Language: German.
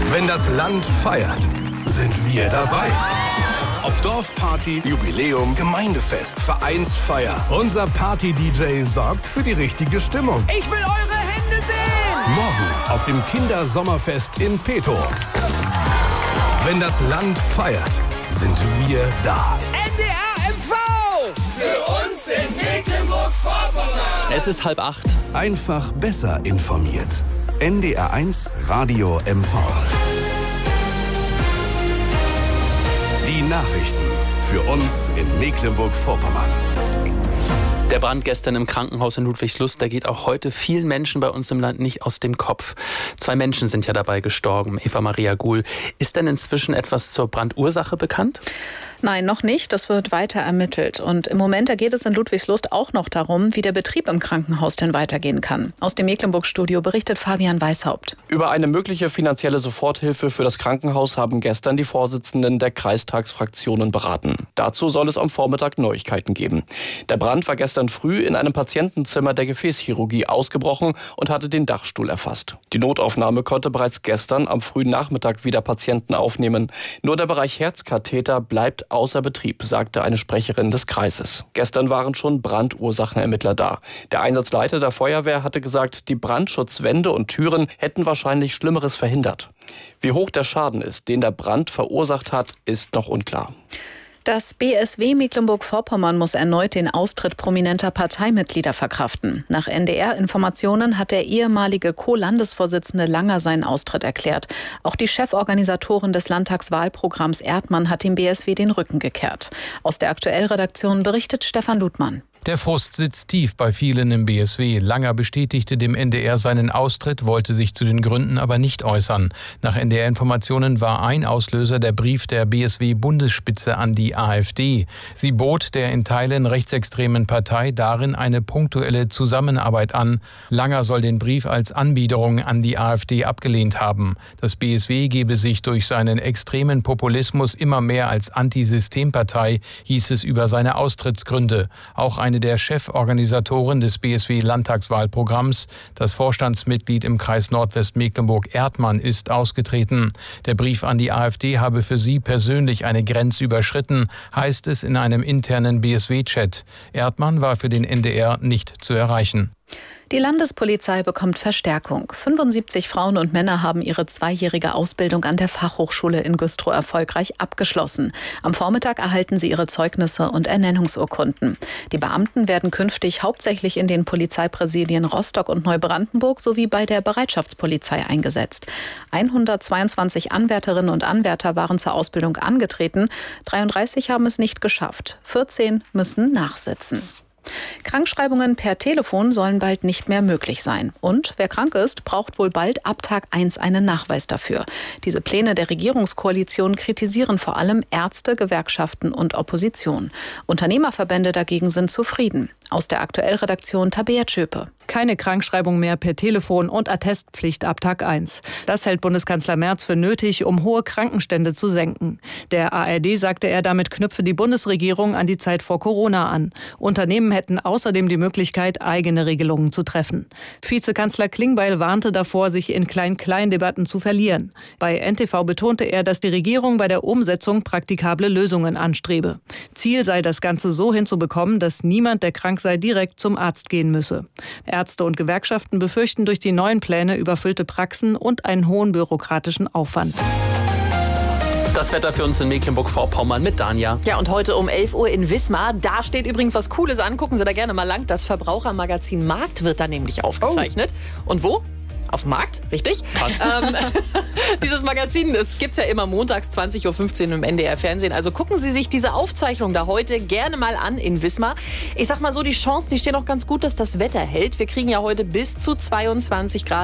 Wenn das Land feiert, sind wir dabei. Ob Dorfparty, Jubiläum, Gemeindefest, Vereinsfeier. Unser Party-DJ sorgt für die richtige Stimmung. Ich will eure Hände sehen! Morgen auf dem Kindersommerfest in Petow. Wenn das Land feiert, sind wir da. NDR MV! Für uns in Mecklenburg-Vorpommern. Es ist 7:30. Einfach besser informiert. NDR1 Radio MV. Die Nachrichten für uns in Mecklenburg-Vorpommern. Der Brand gestern im Krankenhaus in Ludwigslust, der geht auch heute vielen Menschen bei uns im Land nicht aus dem Kopf. 2 Menschen sind ja dabei gestorben. Eva Maria Guhl. Ist denn inzwischen etwas zur Brandursache bekannt? Nein, noch nicht. Das wird weiter ermittelt. Und im Moment geht es in Ludwigslust auch noch darum, wie der Betrieb im Krankenhaus denn weitergehen kann. Aus dem Mecklenburg-Studio berichtet Fabian Weishaupt. Über eine mögliche finanzielle Soforthilfe für das Krankenhaus haben gestern die Vorsitzenden der Kreistagsfraktionen beraten. Dazu soll es am Vormittag Neuigkeiten geben. Der Brand war gestern früh in einem Patientenzimmer der Gefäßchirurgie ausgebrochen und hatte den Dachstuhl erfasst. Die Notaufnahme konnte bereits gestern am frühen Nachmittag wieder Patienten aufnehmen. Nur der Bereich Herzkatheter bleibt außer Betrieb, sagte eine Sprecherin des Kreises. Gestern waren schon Brandursachenermittler da. Der Einsatzleiter der Feuerwehr hatte gesagt, die Brandschutzwände und Türen hätten wahrscheinlich Schlimmeres verhindert. Wie hoch der Schaden ist, den der Brand verursacht hat, ist noch unklar. Das BSW Mecklenburg-Vorpommern muss erneut den Austritt prominenter Parteimitglieder verkraften. Nach NDR-Informationen hat der ehemalige Co-Landesvorsitzende Langer seinen Austritt erklärt. Auch die Cheforganisatorin des Landtagswahlprogramms Erdmann hat dem BSW den Rücken gekehrt. Aus der Aktuell-Redaktion berichtet Stefan Ludmann. Der Frust sitzt tief bei vielen im BSW. Langer bestätigte dem NDR seinen Austritt, wollte sich zu den Gründen aber nicht äußern. Nach NDR-Informationen war ein Auslöser der Brief der BSW-Bundesspitze an die AfD. Sie bot der in Teilen rechtsextremen Partei darin eine punktuelle Zusammenarbeit an. Langer soll den Brief als Anbiederung an die AfD abgelehnt haben. Das BSW gebe sich durch seinen extremen Populismus immer mehr als Antisystempartei, hieß es über seine Austrittsgründe. Auch eine der Cheforganisatoren des BSW-Landtagswahlprogramms, das Vorstandsmitglied im Kreis Nordwestmecklenburg Erdmann, ist ausgetreten. Der Brief an die AfD habe für sie persönlich eine Grenze überschritten, heißt es in einem internen BSW-Chat. Erdmann war für den NDR nicht zu erreichen. Die Landespolizei bekommt Verstärkung. 75 Frauen und Männer haben ihre 2-jährige Ausbildung an der Fachhochschule in Güstrow erfolgreich abgeschlossen. Am Vormittag erhalten sie ihre Zeugnisse und Ernennungsurkunden. Die Beamten werden künftig hauptsächlich in den Polizeipräsidien Rostock und Neubrandenburg sowie bei der Bereitschaftspolizei eingesetzt. 122 Anwärterinnen und Anwärter waren zur Ausbildung angetreten. 33 haben es nicht geschafft. 14 müssen nachsitzen. Krankschreibungen per Telefon sollen bald nicht mehr möglich sein. Und wer krank ist, braucht wohl bald ab Tag 1 einen Nachweis dafür. Diese Pläne der Regierungskoalition kritisieren vor allem Ärzte, Gewerkschaften und Opposition. Unternehmerverbände dagegen sind zufrieden. Aus der Aktuell-Redaktion Tabea Tschöpe. Keine Krankschreibung mehr per Telefon und Attestpflicht ab Tag 1. Das hält Bundeskanzler Merz für nötig, um hohe Krankenstände zu senken. Der ARD sagte er, damit knüpfe die Bundesregierung an die Zeit vor Corona an. Unternehmen hätten außerdem die Möglichkeit, eigene Regelungen zu treffen. Vizekanzler Klingbeil warnte davor, sich in Klein-Klein-Debatten zu verlieren. Bei NTV betonte er, dass die Regierung bei der Umsetzung praktikable Lösungen anstrebe. Ziel sei, das Ganze so hinzubekommen, dass niemand, der krank sei, direkt zum Arzt gehen müsse. Ärzte und Gewerkschaften befürchten durch die neuen Pläne überfüllte Praxen und einen hohen bürokratischen Aufwand. Das Wetter für uns in Mecklenburg-Vorpommern mit Danja. Ja, und heute um 11 Uhr in Wismar, da steht übrigens was Cooles an. Gucken Sie da gerne mal lang. Das Verbrauchermagazin Markt wird da nämlich aufgezeichnet. Oh. Und wo? Auf dem Markt, richtig? Passt. Dieses Magazin, das gibt's ja immer montags 20.15 Uhr im NDR-Fernsehen. Also gucken Sie sich diese Aufzeichnung da heute gerne mal an in Wismar. Ich sag mal so, die Chancen, die stehen auch ganz gut, dass das Wetter hält. Wir kriegen ja heute bis zu 22 Grad.